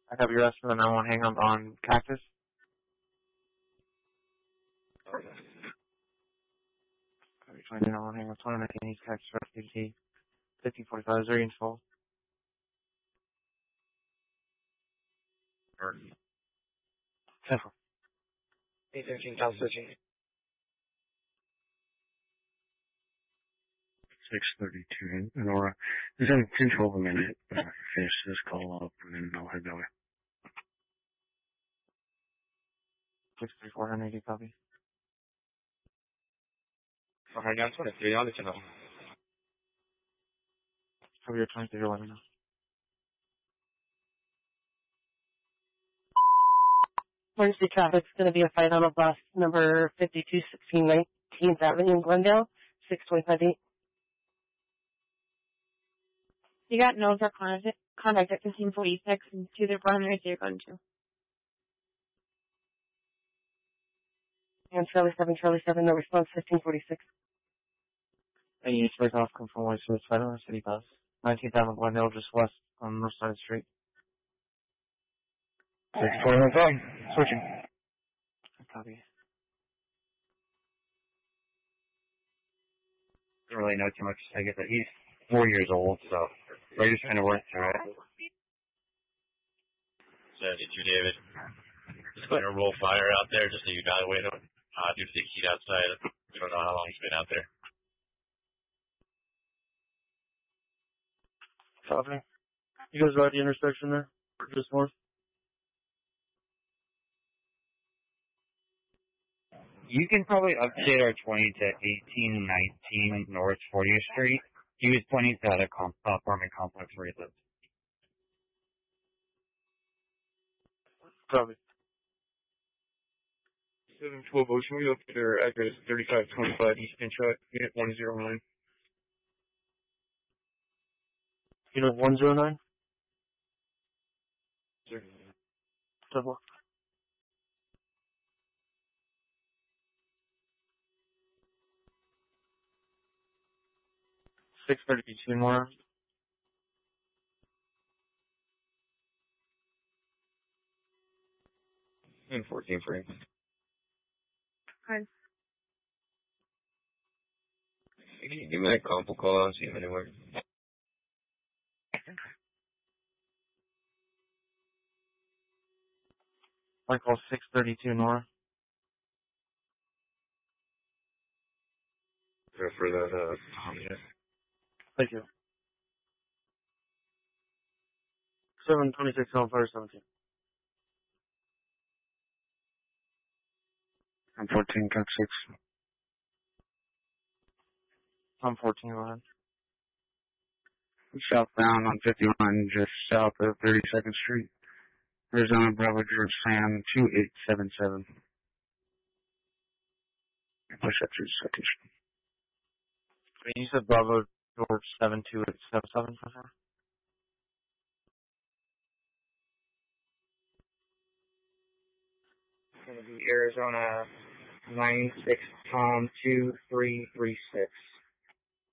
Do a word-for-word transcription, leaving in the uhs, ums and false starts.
I have your estimate nine one hang up on Cactus. Okay. Copy twenty nine one hang up twenty nineteen East Cactus Road P T fifteen forty-five is range full. Alright. Careful. eight thirteen, Cal switching. six thirty-two, Nora. It's in ten twelve a minute. Uh, finish this call up and then I'll head that way. six three four one eighty copy. Okay, down twenty-three, I'll let you know. Cover your twenty-three, let me know. Wednesday traffic's going to be a fight on a bus number fifty-two sixteen nineteenth Avenue in Glendale, six twenty-five eight. You got no for contact, contact at fifteen forty-six and to the primary you're going to. And Charlie seven, Charlie seven, no response, fifteen forty-six. And you break off, come from West West Federal City Bus. nineteenth Avenue, Glendale, just west on North Side Street. six forty-one five, switching. Copy. Don't really know too much. I guess that he's four years old, so we're just trying to work through it. seventy-two, David. Just going to roll fire out there just to evaluate him. Uh, due to the heat outside. I don't know how long he's been out there. Copy. You guys are at the intersection there? Just north? You can probably update our twenty to eighteen nineteen North fortieth Street. He was pointing to that comp- apartment complex where he lives. Copy. seven twelve Ocean View, up to their address thirty-five twenty-five East Pinchot, unit one oh nine. Unit one oh nine? Sir. Double. six thirty-two more. And fourteen free. Fine. Can you give me that compo call? I don't see him anywhere. Michael six thirty-two Nora. For, for that, uh, Tom, yeah. Thank you. seven twenty-six on fire seventeen. I'm fourteen, cut six. I'm fourteen, go ahead. Southbound on fifty-one, just south of thirty-second Street. Arizona Bravo George Sam two eight seven seven. Push up to second Street. You said Bravo George seven two eight seven seven so far? It's going to be Arizona nine six Tom two three three six.